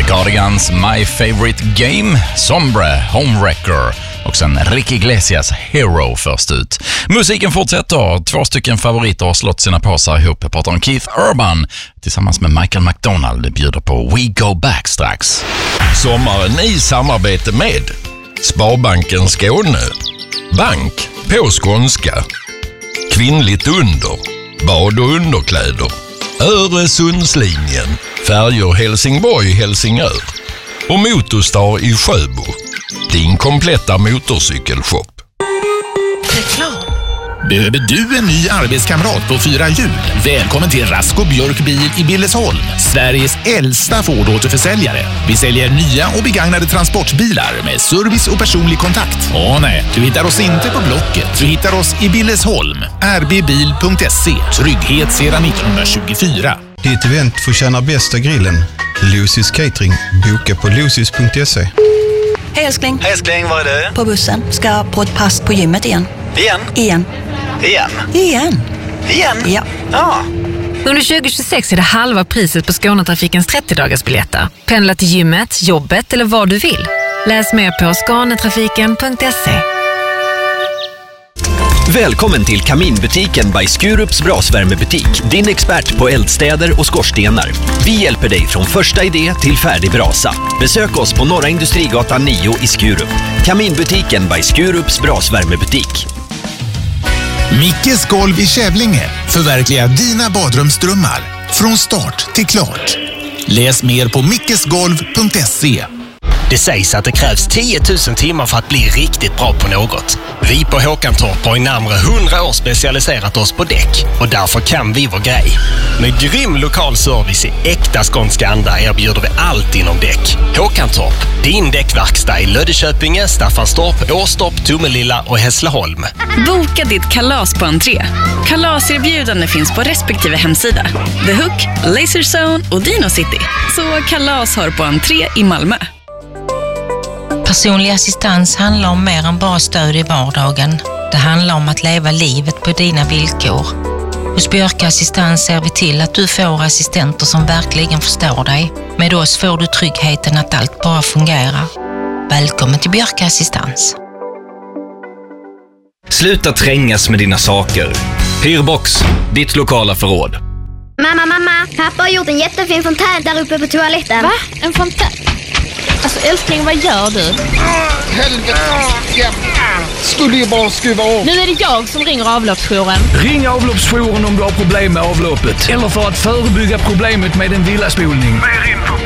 Cardigans My Favorite Game, Sombre, Homewrecker och sen Ricky Iglesias Hero först ut. Musiken fortsätter. 2 stycken favoriter har slått sina påsar ihop. Jag pratar om Keith Urban tillsammans med Michael McDonald bjuder på We Go Back strax. Sommaren i samarbete med Sparbanken Skåne, bank på skånska, kvinnligt under, bad och underkläder, Öresundslinjen, färjor Helsingborg-Helsingör och Motorstar i Sjöbo. Din kompletta motorcykelshop. Reklam. Behöver du en ny arbetskamrat på 4 hjul? Välkommen till Rasko Björk Bil i Billesholm, Sveriges äldsta Ford-återförsäljare. Vi säljer nya och begagnade transportbilar med service och personlig kontakt. Nej, du hittar oss inte på Blocket. Du hittar oss i Billesholm. rbbil.se. Trygghet sedan 1924. Ditt event får tjäna bästa grillen. Lucy's Catering. Boka på lucys.se. Hej älskling. Hej älskling, var är du? På bussen. Ska på ett pass på gymmet igen. Igen? Ja. Ja. Under 2026 är det halva priset på Skånetrafikens 30-dagarsbiljetter. Pendla till gymmet, jobbet eller vad du vill. Läs mer på skanetrafiken.se. Välkommen till Kaminbutiken by Skurups brasvärmebutik. Din expert på eldstäder och skorstenar. Vi hjälper dig från första idé till färdig brasa. Besök oss på Norra Industrigatan 9 i Skurup. Kaminbutiken by Skurups brasvärmebutik. Mickes golv i Kävlinge. Förverkliga dina badrumsdrömmar. Från start till klart. Läs mer på mickesgolv.se. Det sägs att det krävs 10 000 timmar för att bli riktigt bra på något. Vi på Håkantorp har i närmare 100 år specialiserat oss på däck och därför kan vi vår grej. Med grym lokal service i äkta skånska anda erbjuder vi allt inom däck. Håkantorp, din däckverkstad i Löddeköpinge, Staffanstorp, Åstorp, Tomelilla och Hässleholm. Boka ditt kalas på entré. Kalaserbjudande finns på respektive hemsida. The Hook, Laserzone och Dino City. Så kalas har på entré i Malmö. Personlig assistans handlar om mer än bara stöd i vardagen. Det handlar om att leva livet på dina villkor. Hos Björka Assistans ser vi till att du får assistenter som verkligen förstår dig. Med oss får du tryggheten att allt bara fungerar. Välkommen till Björka Assistans. Sluta trängas med dina saker. Hyrbox, ditt lokala förråd. Mamma, pappa har gjort en jättefin fontän där uppe på toaletten. Va? En fontän? Alltså älskling, vad gör du? Helvete, skulle ju bara skruva av. Nu är det jag som ringer avloppsjouren. Ring avloppsjouren om du har problem med avloppet. Eller för att förebygga problemet med en villaspolning. Mer info